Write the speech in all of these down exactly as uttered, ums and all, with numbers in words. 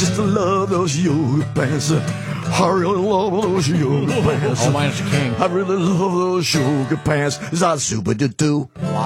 Just to love those yoga pants. I really love those yoga pants. All minus the king. I really love those yoga pants. Is that super to do?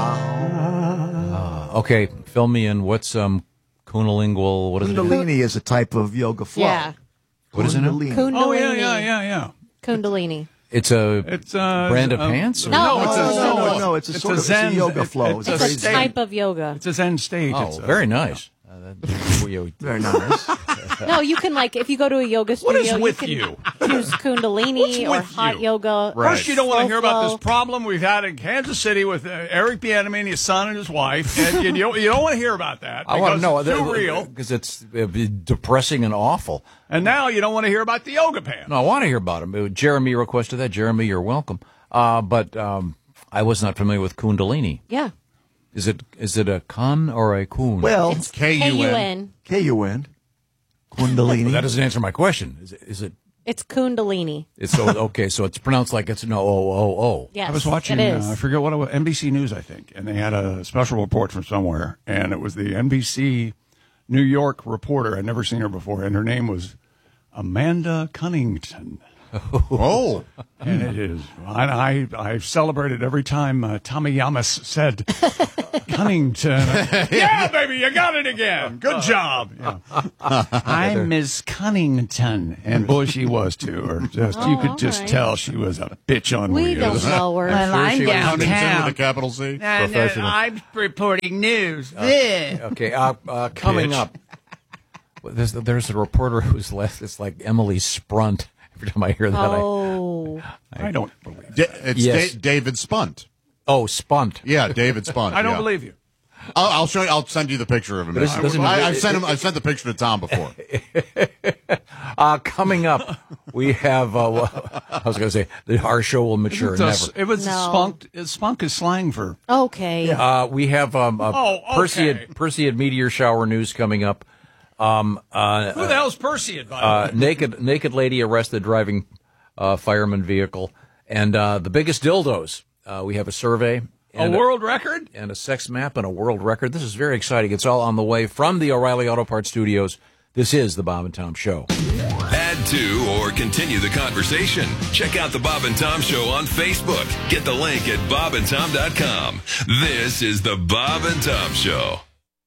Wow. Uh, okay, fill me in. What's um Kundalini? What is it? Kundalini is a type of yoga flow. Yeah. What is it? Kundalini. Oh, yeah, yeah, yeah, yeah. Kundalini. It's a It's a brand of uh, pants? Or? No, No, it's a, No, no, no, no, no, it's a sort of- it's a Zen yoga flow. It's, It's a It's a state. type of yoga. It's a Zen state. Oh, It's a- very nice. Uh, that, we- Very nice. No, you can, like, if you go to a yoga studio, What is with you you? can choose Kundalini or with hot you? yoga. First, you don't want to slow hear about flow. this problem we've had in Kansas City with uh, Eric Bieniemy, his son, and his wife. And you, you don't, you don't want to hear about that. I want to know. It's too real. Because it's uh, depressing and awful. And now you don't want to hear about the yoga pants. No, I want to hear about him. Jeremy requested that. Jeremy, you're welcome. Uh, but um, I was not familiar with Kundalini. Yeah. Is it is it a kun or a kun? Well, It's K U N. K U N. Kundalini. Well, that doesn't answer my question. Is it? Is it It's Kundalini. it's so okay? So it's pronounced like it's no oh oh oh. Yes, I was watching, it uh, is. I forget what it was, N B C News, I think, and they had a special report from somewhere, and it was the N B C New York reporter. I'd never seen her before, and her name was Amanda Cunnington. Oh, And it is. I, I, I celebrated every time uh, Tommy Yamas said Cunnington. Yeah, baby, you got it again. Good job. Yeah. I'm Miss Cunnington. And boy, she was too. Or just you Oh, could just all right. tell she was a bitch on We wheels. don't know her. Well, I'm Cunnington with a downtown. capital C. And, uh, Professional. I'm reporting news. Ugh. Okay, uh, uh, coming Bitch. up, there's, there's a reporter who's left. It's like Emily Sprunt. Every time I hear that, Oh. I don't believe Da- it. it's Yes. Da- David Spunt. I oh Spunt. Yeah, David Spunt. I don't yeah. believe you. I'll, I'll show you. I'll send you the picture of him. But it doesn't- I, it- I've sent him. I've sent the picture to Tom before. Uh, coming up, we have. Uh, well, I was going to say the, our show will mature It's a- never. It was No. spunk. Spunk is slang for. Okay. Uh, we have um, uh, Oh, okay. Perseid, Perseid meteor shower news coming up. Um, uh, Who the hell's Percy? By the uh, way? naked naked lady arrested driving uh, fireman vehicle, and uh, the biggest dildos. Uh, we have a survey, A and world record? and a sex map, and a world record. This is very exciting. It's all on the way from the O'Reilly Auto Parts Studios. This is the Bob and Tom Show. Add to or continue the conversation. Check out the Bob and Tom Show on Facebook. Get the link at bob and tom dot com. This is the Bob and Tom Show.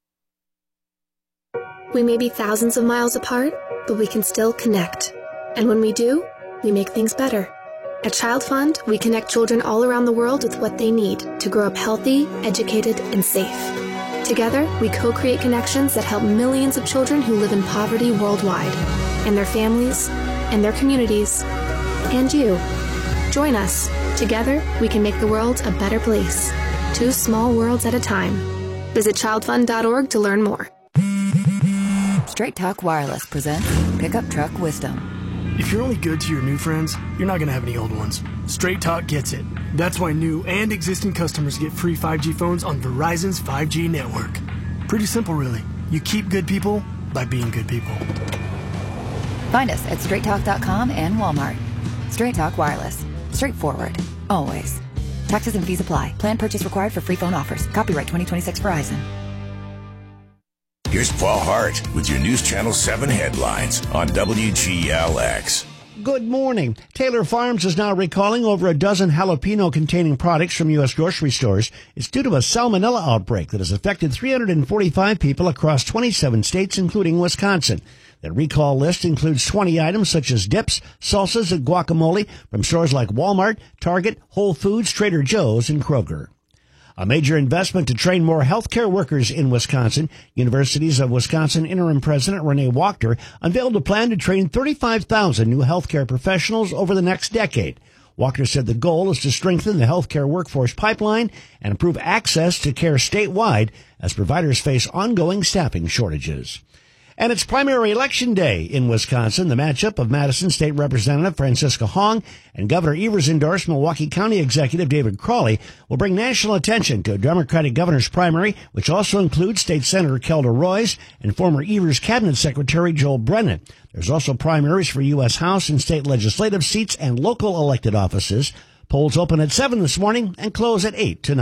We may be thousands of miles apart, but we can still connect. And when we do, we make things better. At Child Fund, we connect children all around the world with what they need to grow up healthy, educated, and safe. Together, we co-create connections that help millions of children who live in poverty worldwide, and their families, and their communities, and you. Join us. Together, we can make the world a better place. Two small worlds at a time. Visit child fund dot org to learn more. Straight Talk Wireless presents Pickup Truck Wisdom. If you're only good to your new friends, you're not going to have any old ones. Straight Talk gets it. That's why new and existing customers get free five G phones on Verizon's five G network. Pretty simple, really. You keep good people by being good people. Find us at straight talk dot com and Walmart. Straight Talk Wireless. Straightforward. Always. Taxes and fees apply. Plan purchase required for free phone offers. Copyright twenty twenty-six Verizon. Here's Paul Hart with your News Channel seven headlines on W G L X. Good morning. Taylor Farms is now recalling over a dozen jalapeno-containing products from U S grocery stores. It's due to a salmonella outbreak that has affected three hundred forty-five people across twenty-seven states, including Wisconsin. The recall list includes twenty items such as dips, salsas, and guacamole from stores like Walmart, Target, Whole Foods, Trader Joe's, and Kroger. A major investment to train more healthcare workers in Wisconsin. Universities of Wisconsin interim president Renee Wachter unveiled a plan to train thirty-five thousand new healthcare professionals over the next decade. Wachter said the goal is to strengthen the healthcare workforce pipeline and improve access to care statewide as providers face ongoing staffing shortages. And it's primary election day in Wisconsin. The matchup of Madison State Representative Francisca Hong and Governor Evers' endorsed Milwaukee County Executive David Crawley will bring national attention to a Democratic governor's primary, which also includes State Senator Kelda Roys and former Evers Cabinet Secretary Joel Brennan. There's also primaries for U S House and state legislative seats and local elected offices. Polls open at seven this morning and close at eight tonight.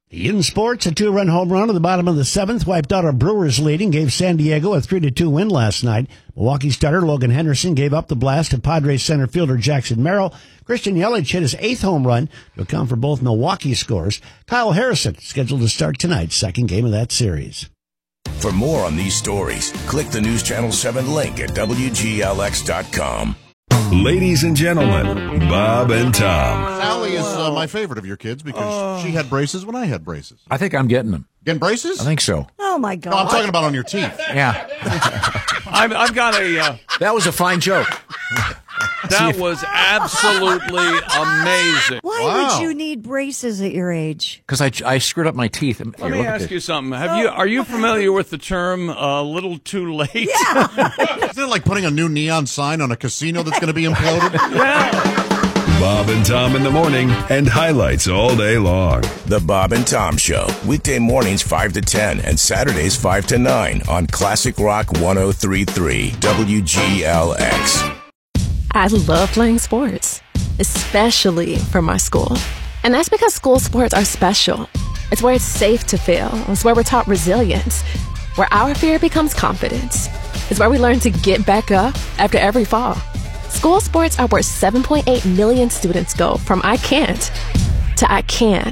In sports, a two-run home run at the bottom of the seventh wiped out a Brewers lead and gave San Diego a three to two win last night. Milwaukee starter Logan Henderson gave up the blast to Padres center fielder Jackson Merrill. Christian Yelich hit his eighth home run to account for both Milwaukee scores. Kyle Harrison scheduled to start tonight's second game of that series. For more on these stories, click the News Channel seven link at W G L X dot com. Ladies and gentlemen, Bob and Tom. Sally is uh, my favorite of your kids because she had braces when I had braces. I think I'm getting them. Getting braces? I think so. Oh, my God. No, I'm talking about on your teeth. Yeah. I've, I've got a... Uh, that was a fine joke. That was absolutely amazing. Why Wow. would you need braces at your age? Because I, I screwed up my teeth. Here, Let me look at ask this. you something. Have you are you familiar with the term "a uh, little too late"? Yeah. Isn't it like putting a new neon sign on a casino that's going to be imploded? Bob and Tom in the morning and highlights all day long. The Bob and Tom Show, weekday mornings five to ten and Saturdays five to nine on Classic Rock one oh three point three W G L X. I love playing sports, especially for my school. And that's because school sports are special. It's where it's safe to fail. It's where we're taught resilience, where our fear becomes confidence. It's where we learn to get back up after every fall. School sports are where seven point eight million students go from I can't to I can.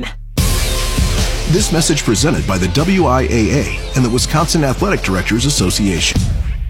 This message presented by the W I A A and the Wisconsin Athletic Directors Association.